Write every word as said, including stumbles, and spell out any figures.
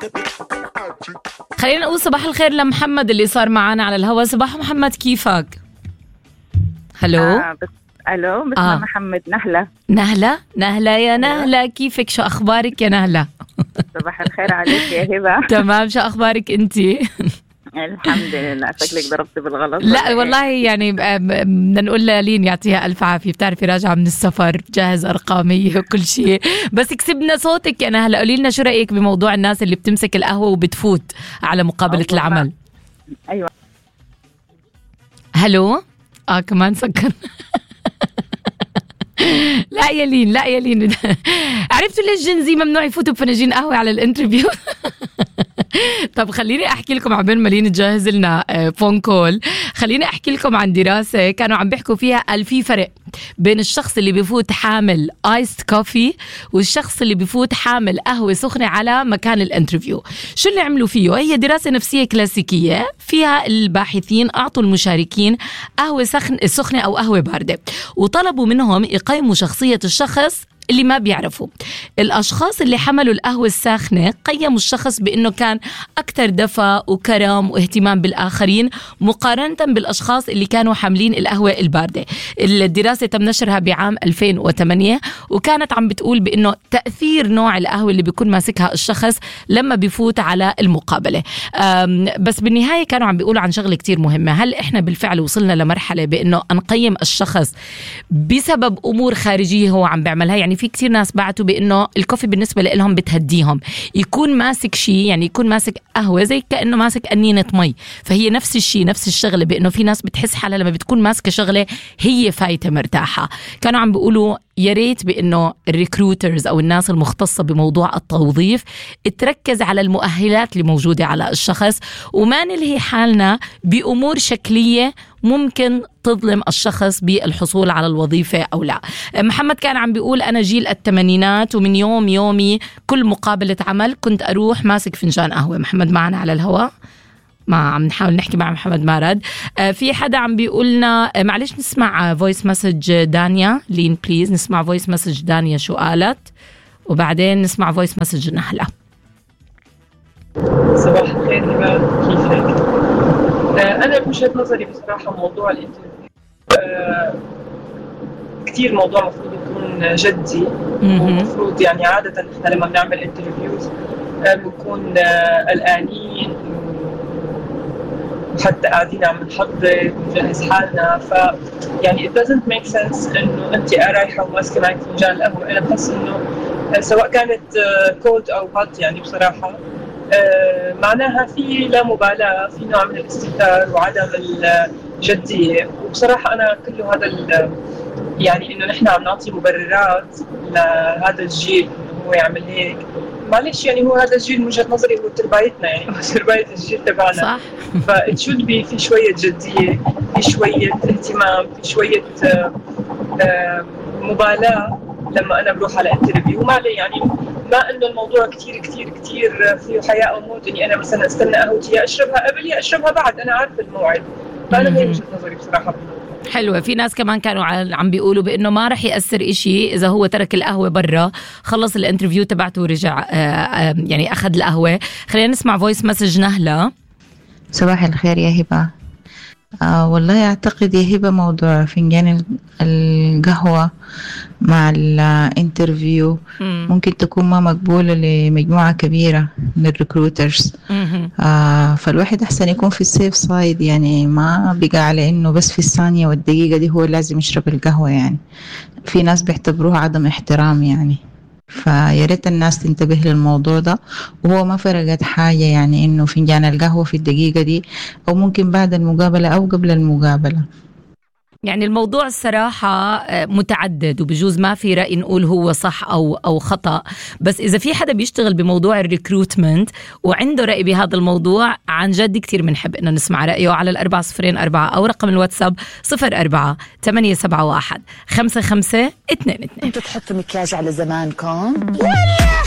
خلينا نقول صباح الخير لمحمد اللي صار معنا على الهواء. صباح محمد، كيفك؟ هلو. آه بس الو بس آه. محمد. نهلة نهلة نهلة يا نهلة، كيفك؟ شو أخبارك يا نهلة؟ صباح الخير عليك يا هبة. تمام، شو أخبارك أنتي؟ الحمد لله. شكلك ضربت بالغلط. لا والله يعني بدنا نقول للين يعطيها ألف عافية، بتعرفي راجعة من السفر جاهز أرقامية وكل شيء، بس كسبنا صوتك يا نهلة. قولي لنا شو رأيك بموضوع الناس اللي بتمسك القهوة وبتفوت على مقابلة العمل؟ أيوة. هلو. آه كمان سكر. لا يا لين، لا يا لين. عرفتوا ليش جنزي ممنوع يفوتوا بفناجين قهوة على الانترفيو؟ طب خليني أحكي لكم عبين ما لين تجهز لنا فون كول. خليني أحكي لكم عن دراسة كانوا عم بيحكوا فيها قال في فرق بين الشخص اللي بيفوت حامل آيست كوفي والشخص اللي بيفوت حامل قهوة سخنة على مكان الانترفيو. شو اللي عملوا فيه؟ هي دراسة نفسية كلاسيكية فيها الباحثين أعطوا المشاركين قهوة سخن سخنة أو قهوة باردة، وطلبوا منهم يقيموا شخصية الشخص اللي ما بيعرفوا. الأشخاص اللي حملوا القهوة الساخنة قيموا الشخص بأنه كان أكثر دفى وكرم واهتمام بالآخرين مقارنة بالأشخاص اللي كانوا حاملين القهوة الباردة. الدراسة تم نشرها بعام ألفين وثمانية وكانت عم بتقول بأنه تأثير نوع القهوة اللي بيكون ماسكها الشخص لما بيفوت على المقابلة. بس بالنهاية كانوا عم بيقولوا عن شغلة كتير مهمة. هل إحنا بالفعل وصلنا لمرحلة بأنه نقيم الشخص بسبب أمور خارجية هو عم بيعملها؟ يعني في كتير ناس بعتوا بأنه الكوفي بالنسبة لهم بتهديهم، يكون ماسك شيء يعني يكون ماسك قهوة زي كأنه ماسك أنينة مي، فهي نفس الشيء نفس الشغلة، بأنه في ناس بتحس حالها لما بتكون ماسكة شغلة هي فايتة مرتاحة. كانوا عم بيقولوا يا ريت بأنه الريكروترز أو الناس المختصة بموضوع التوظيف تركز على المؤهلات اللي موجودة على الشخص وما نلهي حالنا بأمور شكلية ممكن تظلم الشخص بالحصول على الوظيفة أو لا. محمد كان عم بيقول أنا جيل الثمانينات ومن يوم يومي كل مقابلة عمل كنت أروح ماسك فنجان قهوة. محمد معنا على الهواء، ما عم نحاول نحكي مع محمد مارد. آه في حدا عم بيقولنا آه معلش نسمع فويس مسج دانيا. لين بليز نسمع فويس مسج دانيا شو قالت وبعدين نسمع فويس مسج نهلة. صباح الخير هبة، كيفك؟ آه أنا بوجهة نظري بصراحة موضوع الانترفيو آه كتير موضوع مفروض يكون جدي، ومفروض يعني عادة إحنا لما بنعمل انترفيوز آه بنكون آه قلقانين وحتى قاعدين عم نحضر ونجهز حالنا، ف يعني it doesn't make sense إنه أنت رايحة وماسكة معك فنجان القهوة. أنا بحس إنه سواء كانت كولد أو هات يعني بصراحة آه معناها في لا مبالاة، في نوع من الاستهتار وعدم الجدية. وبصراحة أنا كل هذا يعني إنه نحن عم نعطي مبررات لهذا الجيل إنه هو يعمل هيك. معلش يعني هو هذا الجيل من وجهة نظري هو تربايتنا، يعني هو ترباية الجيل تبعنا. صح. فإت شود بي في شوية جدية، في شوية اهتمام، في شوية آه آه مبالاة لما أنا بروح على انترفيو. ما علي يعني ما إنه الموضوع كتير كتير كتير فيه حياة أو موت إني أنا مثلا أستنى قهوتي يا أشربها قبل يا أشربها بعد، أنا عارفة الموعد. فأنا هي وجهة نظري بصراحة. حلوة. في ناس كمان كانوا عم بيقولوا بأنه ما رح يأثر إشي إذا هو ترك القهوة برا، خلص الانترفيو تبعته ورجع يعني أخذ القهوة. خلينا نسمع فويس مسج نهلة. صباح الخير يا هبة. آه والله أعتقد يا هبة موضوع فنجان القهوة مع الانترفيو ممكن تكون ما مقبولة لمجموعة كبيرة من الريكروترز. آه فالواحد أحسن يكون في السيف سايد، يعني ما بقى على إنه بس في الثانية والدقيقة دي هو لازم يشرب القهوة. يعني في ناس بيعتبروها عدم احترام يعني، فياريت الناس تنتبه للموضوع ده. وهو ما فرقت حاجة يعني إنه فنجان القهوة في الدقيقة دي أو ممكن بعد المقابلة أو قبل المقابلة. يعني الموضوع الصراحة متعدد وبجوز ما في رأي نقول هو صح أو أو خطأ، بس إذا في حدا بيشتغل بموضوع الريكروتمنت وعنده رأي بهذا الموضوع عن جد كتير بنحب إنه نسمع رأيه على الأربعة صفرين أربعة أو رقم الواتساب صفر أربعة ثمانية سبعة واحد خمسة خمسة اثنين اثنين. انتوا تحطوا مكياج على زمانكم؟